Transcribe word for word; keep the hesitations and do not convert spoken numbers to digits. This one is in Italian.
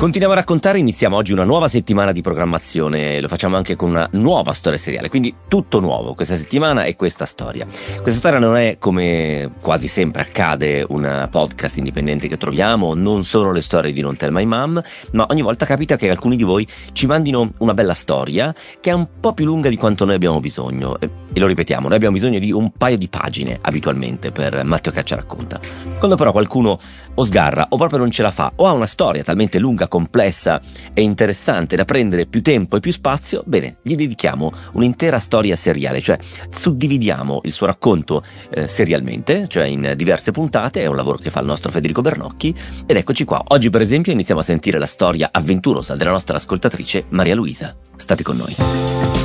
Continuiamo a raccontare, iniziamo oggi una nuova settimana di programmazione, lo facciamo anche con una nuova storia seriale, quindi tutto nuovo questa settimana e questa storia. Questa storia non è, come quasi sempre accade, un podcast indipendente che troviamo, non sono le storie di Non Tell My Mom, ma ogni volta capita che alcuni di voi ci mandino una bella storia che è un po' più lunga di quanto noi abbiamo bisogno. E, e lo ripetiamo, noi abbiamo bisogno di un paio di pagine abitualmente per Matteo Caccia Racconta. Quando però qualcuno o sgarra o proprio non ce la fa o ha una storia talmente lunga, complessa e interessante da prendere più tempo e più spazio, bene, gli dedichiamo un'intera storia seriale, cioè suddividiamo il suo racconto eh, serialmente, cioè in diverse puntate. È un lavoro che fa il nostro Federico Bernocchi ed eccoci qua. Oggi per esempio iniziamo a sentire la storia avventurosa della nostra ascoltatrice Maria Luisa. State con noi.